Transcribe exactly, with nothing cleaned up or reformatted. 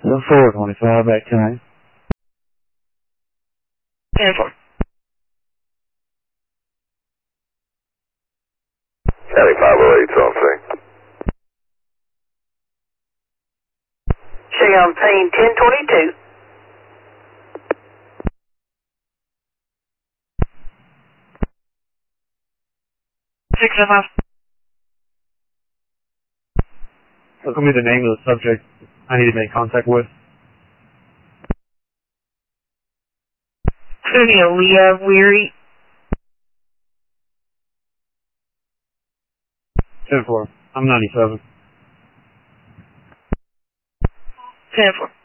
The four twenty-five back tonight. ten four. County five oh eight something. Cheyenne Payne ten twenty-two. six oh five. Tell me the name of the subject I need to make contact with. Tony Leah Weary. ten four. I'm ninety-seven. ten four.